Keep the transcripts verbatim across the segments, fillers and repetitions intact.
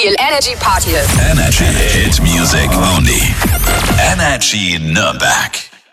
viel Energy Party. Energy Hit Music Only. Energy Nürnberg.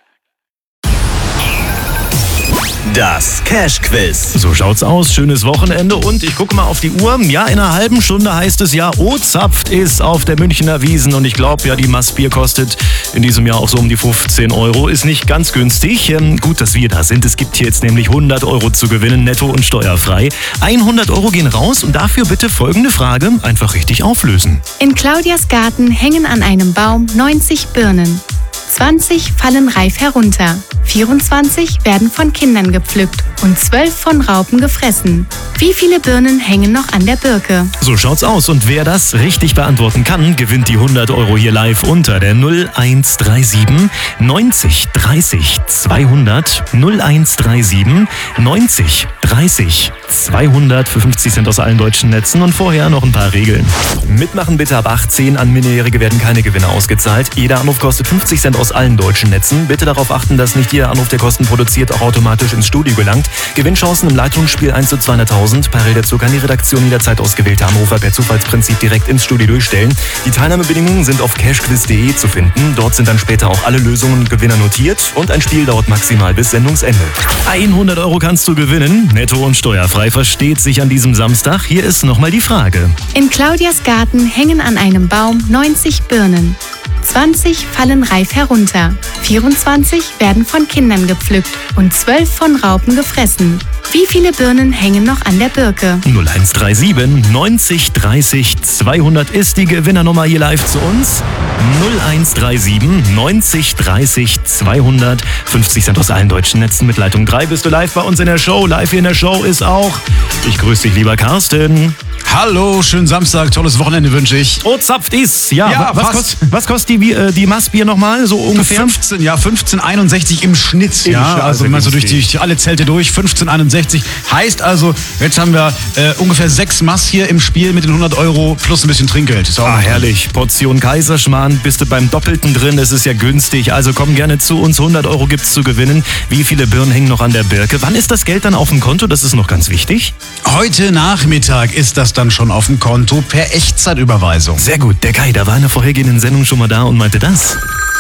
Das Cash Quiz. So schaut's aus. Schönes Wochenende und ich gucke mal auf die Uhr. Ja, in einer halben Stunde heißt es ja, O-Zapft ist auf der Münchner Wiesn und ich glaube ja, die Maßbier kostet in diesem Jahr auch so um die fünfzehn Euro. Ist nicht ganz günstig. Ähm, gut, dass wir da sind. Es gibt hier jetzt nämlich hundert Euro zu gewinnen, netto und steuerfrei. hundert Euro gehen raus und dafür bitte folgende Frage einfach richtig auflösen. In Claudias Garten hängen an einem Baum neunzig Birnen. zwanzig fallen reif herunter, vierundzwanzig werden von Kindern gepflückt und zwölf von Raupen gefressen. Wie viele Birnen hängen noch an der Birke? So schaut's aus und wer das richtig beantworten kann, gewinnt die hundert Euro hier live unter der null eins drei sieben neunzig dreißig zweihundert null eins drei sieben neunzig dreißig zweihundert für fünfzig Cent aus allen deutschen Netzen und vorher noch ein paar Regeln. Mitmachen bitte ab achtzehn, an Minderjährige werden keine Gewinne ausgezahlt. Jeder Anruf kostet fünfzig Cent aus allen deutschen Netzen. Bitte darauf achten, dass nicht jeder Anruf, der Kosten produziert, auch automatisch ins Studio gelangt. Gewinnchancen im Leitungsspiel eins zu zweihunderttausend. Parallel dazu kann die Redaktion jederzeit ausgewählte Anrufer per Zufallsprinzip direkt ins Studio durchstellen. Die Teilnahmebedingungen sind auf cashquiz punkt de zu finden. Dort sind dann später auch alle Lösungen und Gewinner notiert und ein Spiel dauert maximal bis Sendungsende. hundert Euro kannst du gewinnen, netto und steuerfrei, versteht sich an diesem Samstag. Hier ist nochmal die Frage. In Claudias Garten hängen an einem Baum neunzig Birnen. zwanzig fallen reif herunter, vierundzwanzig werden von Kindern gepflückt und zwölf von Raupen gefressen. Wie viele Birnen hängen noch an der Birke? null eins drei sieben neunzig dreißig zweihundert ist die Gewinnernummer hier live zu uns. null eins drei sieben neunzig dreißig zweihundert. fünfzig Cent aus allen deutschen Netzen mit Leitung drei. Bist du live bei uns in der Show? Live hier in der Show ist auch, ich grüße dich, lieber Carsten. Hallo, schönen Samstag, tolles Wochenende wünsche ich. O-Zapft ist, ja, Ja, was, passt. kostet, was kostet die, äh, die Maßbier nochmal, so ungefähr? fünfzehn, ja, fünfzehn einundsechzig im Schnitt. Im ja, Schnitt, also wenn man so durch, die, durch alle Zelte durch, fünfzehn einundsechzig. Heißt also, jetzt haben wir äh, ungefähr sechs Maß hier im Spiel mit den hundert Euro plus ein bisschen Trinkgeld. Ist auch Ah, noch herrlich. Portion Kaiserschmarrn, bist du beim Doppelten drin, es ist ja günstig. Also komm gerne zu uns, hundert Euro gibt's zu gewinnen. Wie viele Birnen hängen noch an der Birke? Wann ist das Geld dann auf dem Konto? Das ist noch ganz wichtig. Heute Nachmittag ist das dann schon auf dem Konto per Echtzeitüberweisung. Sehr gut, der Kai, der war in der vorhergehenden Sendung schon mal da und meinte das.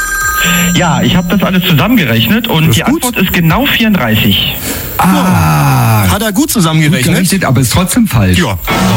Ja, ich habe das alles zusammengerechnet und Das ist die gut. Antwort ist genau vierunddreißig. Ah, hat er gut zusammengerechnet? Gerechnet, aber ist trotzdem falsch. Ja.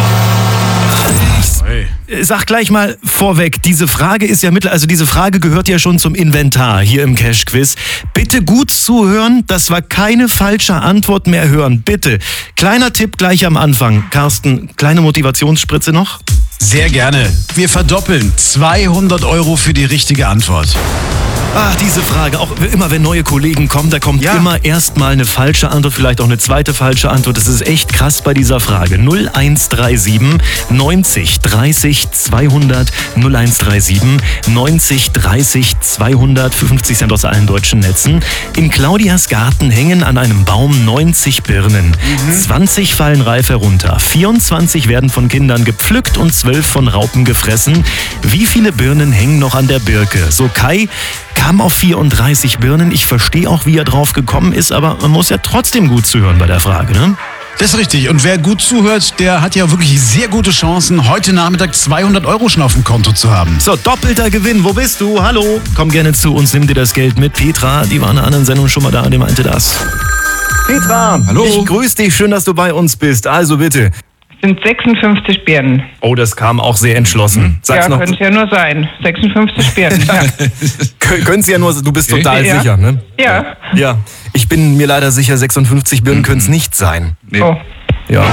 Sag gleich mal vorweg, diese Frage ist ja mittel, also diese Frage gehört ja schon zum Inventar hier im Cash Quiz. Bitte gut zuhören, dass wir keine falsche Antwort mehr hören. Bitte. Kleiner Tipp gleich am Anfang. Carsten, kleine Motivationsspritze noch? Sehr gerne. Wir verdoppeln zweihundert Euro für die richtige Antwort. Ach, diese Frage, auch immer wenn neue Kollegen kommen, da kommt Ja. immer erstmal eine falsche Antwort, vielleicht auch eine zweite falsche Antwort. Das ist echt krass bei dieser Frage. null eins drei sieben neunzig dreißig zweihundert null eins drei sieben neunzig dreißig zweihundert für fünfzig Cent aus allen deutschen Netzen. In Claudias Garten hängen an einem Baum neunzig Birnen. zwanzig fallen reif herunter, vierundzwanzig werden von Kindern gepflückt und zwölf von Raupen gefressen. Wie viele Birnen hängen noch an der Birke? So, Kai kam auf vierunddreißig Birnen. Ich verstehe auch, wie er drauf gekommen ist, aber man muss ja trotzdem gut zuhören bei der Frage, ne? Das ist richtig. Und wer gut zuhört, der hat ja wirklich sehr gute Chancen, heute Nachmittag zweihundert Euro schon auf dem Konto zu haben. So, doppelter Gewinn. Wo bist du? Hallo. Komm gerne zu uns, nimm dir das Geld mit. Petra, die war in einer anderen Sendung schon mal da, die meinte das. Petra, Hallo. Ich grüße dich. Schön, dass du bei uns bist. Also bitte. Sind sechsundfünfzig Birnen. Oh, das kam auch sehr entschlossen. Sag's ja, noch. könnte es ja nur sein. sechsundfünfzig Birnen. Ja. Können Sie ja nur, du bist total Ja. sicher, ne? Ja. Ja. Ich bin mir leider sicher, sechsundfünfzig Birnen können es nicht sein. Oh. Ja.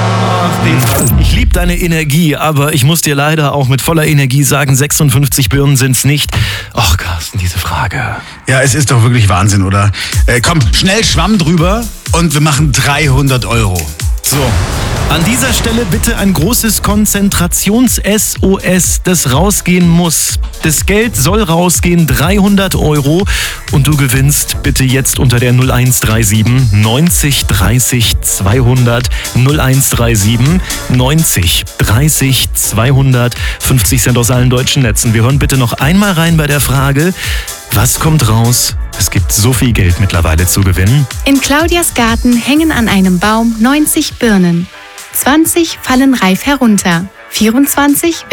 Ich liebe deine Energie, aber ich muss dir leider auch mit voller Energie sagen, sechsundfünfzig Birnen sind's nicht. Ach, Carsten, diese Frage. Ja, es ist doch wirklich Wahnsinn, oder? Äh, komm, schnell Schwamm drüber und wir machen dreihundert Euro. So, an dieser Stelle bitte ein großes Konzentrations-S O S, das rausgehen muss. Das Geld soll rausgehen, dreihundert Euro. Und du gewinnst bitte jetzt unter der null eins drei sieben neunzig dreißig zweihundert null eins drei sieben neunzig dreißig zweihundert fünfzig Cent aus allen deutschen Netzen. Wir hören bitte noch einmal rein bei der Frage, was kommt raus? Es gibt so viel Geld mittlerweile zu gewinnen. In Claudias Garten hängen an einem Baum neunzig Birnen. zwanzig fallen reif herunter, vierundzwanzig